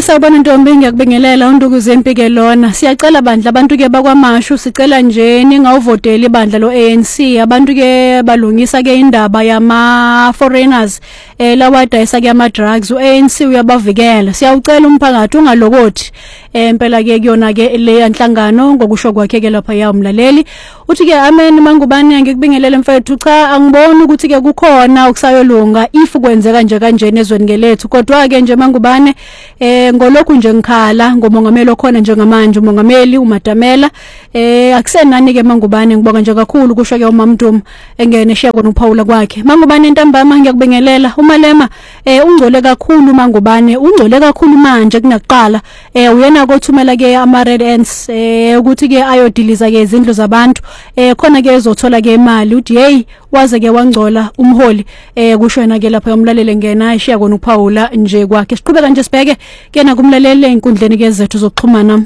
Sawubona Ntombi, ngiyakubingelela uNdukuze Mpike lona. Siyacela bandla abantu ke bakwaMashu, sicela nje ningawuvoteli ibandla lo ANC. Abantu ke balungisa ke indaba yama foreigners lawadayisa ke ama drugs. uANC uyabavikela. Siyawucela umphakathi ungalokothi. Impela ke kuyona ke le yanhlangano ngokusho kwakhe ke lapha ya umlaleli. Uthi ke amen mangubani ngikubingelele mfethu, cha angiboni ukuthi ke kukhona ukusayolunga if kwenzeka nje kanjena ezweni ngelethu. Kodwa ke nje mangubane ngolokhu nje ngikhala ngomongameli okhona njengamanje umongameli uMadamela akusenani ke mangubane ngibonga nje kakhulu kusho ke uMamduma engene eshiya kona uPaula kwakhe. Mangubane ntambama ngiyakubingelela uMalema ungcole kakhulu mangubane, ungcole kakhulu manje kunakuqala uyena kothumela ke ama red ants ukuthi ke ayodiliza ke izindlu zabantu khona ke ezothola ke imali. Uthi hey waze ke wangcola umholi kusho yena ke lapha umlaleli ngena eshiya kona uPaula nje kwakhe. Siqhubeka nje sibheke kena kumlaleli einkundleni ke zethu zokuxhumana.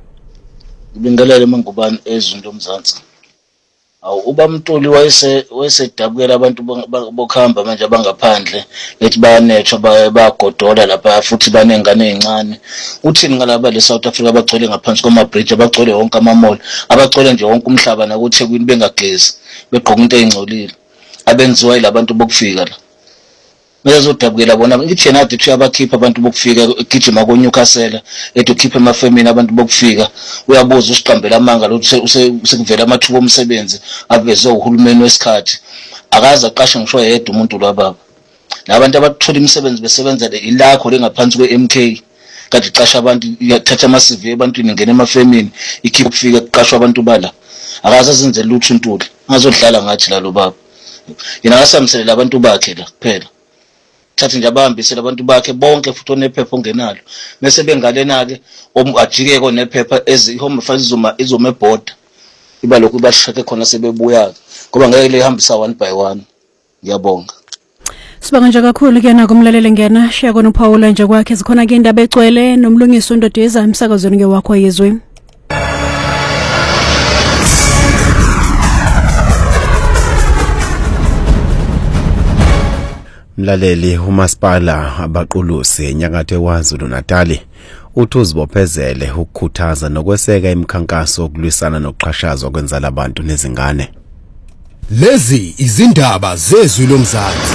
Ngibingelele mangubani ezweni lomzansi. Awu ubaMtuli wayesedabukela abantu bokuhamba manje abangaphandle ethi bayanethwa bayagodola lapha futhi banengane ezincane. Uthini ngalaba le South Africa abagcwele ngaphansi kwama-bridge, abagcwele wonke ama-mall, abagcwele nje wonke umhlaba nakuThekwini bengagezi begqoka into ezingcolile abenziwa yilabantu bokufika la. Bezodabukela bona ngithi yena athi uyabakhipha abantu bokufika egijima koNewcastle ethi ukhiphe emafemini abantu bokufika. Uyabuza usiqambela amanga lokuthi usekuvela amathuba omsebenzi avezwe uhulumeni wesikhathi akaze aqashe ngisho yedwa umuntu lwababa. Labantu abathola imisebenzi besebenza ilakho lengaphansi kweMK kanti iqasha abantu yathatha ama-CV ebantwini ngene emafemini ikhipha ukufika kuqashwa abantu bala akaze azenze lutho uNtuli ngazodlala ngathi la lo baba yena akasamselela abantu bakhe la kuphela. Thathi nje abahambisela abantu bakhe bonke futhi onephepha ongenalo bese bengalena ke ajike konephepha home affairs izoma eborder iba lokhu bashake khona sebebuya ngoba ngeke lehambisa one by one. Ngiyabonga. Sibonga nje kakhulu ke na kumlaleli ngena shiya kona uPaula nje kwakhe zikhona ke indaba egcwele nomlungisi uNdodeza emsakazweni ke wakho yezwe. Mlaleli uMasipala abaqulusi enyakatho eKwaZulu Natal uthi uzibophezele ukukhuthaza nokweseka imikhankaso yokulwisana nokuqhashazwa kwenza labantu nezingane. Lezi izindaba zezwi lomzansi.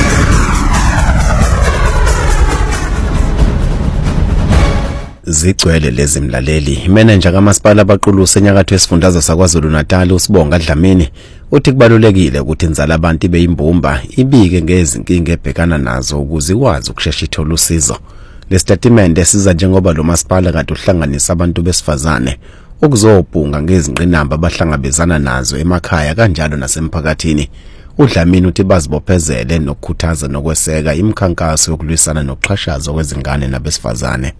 Zigcwele lezi mlaleli. Manager kaMasipala abaqulusi enyakatho esifundazwe saKwaZulu Natal uSibonga Dlamini uthi kubalulekile ukuthi inzala abantu beyimbumba ibike ngezinkinga ebhekana nazo ukuze ikwazi ukushesha ithola usizo. Le statement esiza njengoba lo masipala kade uhlanganisa abantu besifazane ukuzobhunga ngezingqinamba abahlangabezana nazo emakhaya kanjalo nasemphakathini. uDlamini uthi bazibophezele nokukhuthaza nokweseka imikhankaso yokulwisana nokuxhashazwa kwezingane nabesifazane.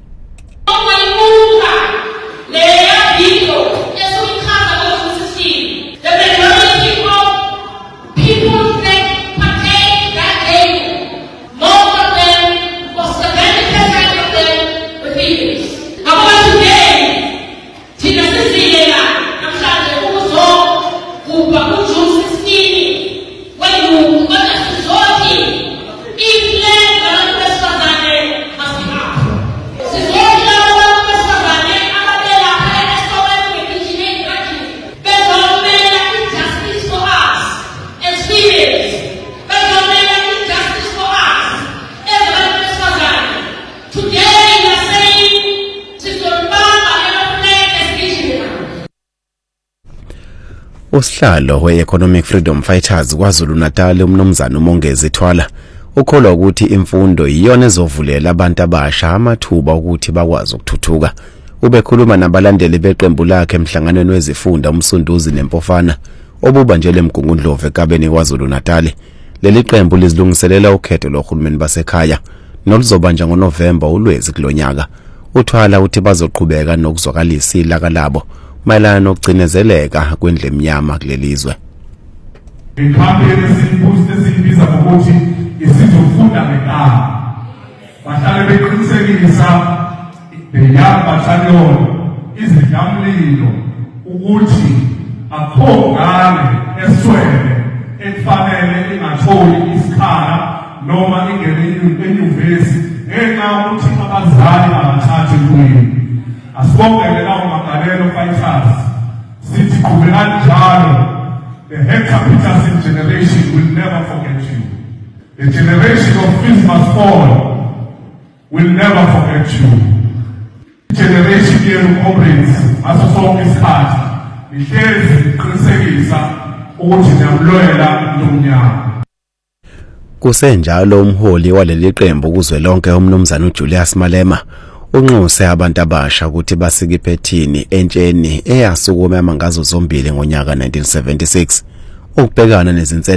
Usihlalo we-Economic Freedom Fighters KwaZulu Natal uMnumzana uMongezi Thwala ukholwa ukuthi imfundo iyona ezovulela abantu abasha amathuba ukuthi bakwazi ukuthuthuka. Ubekhuluma nabalandeli beqembu lakhe emhlanganweni wezifunda uMsunduzi neMpofana obuba nje leMgungundlovu eKabeni KwaZulu Natal. Leli qembu lizilungiselela ukhetho lohulumeni basekhaya noluzoba nje ngoNovemba uLwezi kulonyaka. uThwala uthi bazoqhubeka nokuzwakalisa ilaka labo mayelana nokugcinezeleka kwendle emnyama kulelizwe. Ikhampeni esibiza ngokuthi isizofunda ngegama. Bahlale beqinisekisa the young battalion izidlamlilo ukuthi akho ngane eswele ekufanele ingatholi isikhala noma ingene enyuvesi ngenxa yokuthi abazali abathathe kuyo. Asibongele lawo Magalelo fighters. Sithi qhubeka kanjalo. The Hector Peterson generation will never forget you. The generation of Christmas Fall will never forget you. Generation yenu comrades aso sonke isikhathi nihlezi iqinisekisa ukuthi niyamloyela lomnyaka. Kusenjalo umholi waleli qembu kuzwelonke umnumzana uJulius Malema unxuse abantu abasha ukuthi basikiphethini entsheni eyasukuma ngazo zombili ngonyaka 1976 ukubhekana nezinselelo